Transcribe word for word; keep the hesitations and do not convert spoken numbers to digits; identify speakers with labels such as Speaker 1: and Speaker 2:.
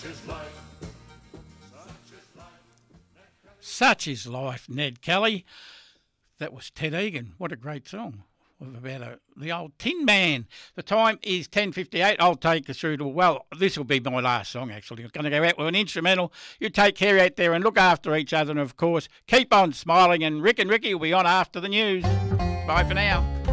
Speaker 1: Such is life, Ned Kelly. That was Ted Egan. What a great song. About a, the old Tin Man. The time is ten fifty-eight. I'll take us through to, well, this will be my last song, actually. I'm going to go out with an instrumental. You take care out there and look after each other. And, of course, keep on smiling. And Rick and Ricky will be on after the news. Bye for now.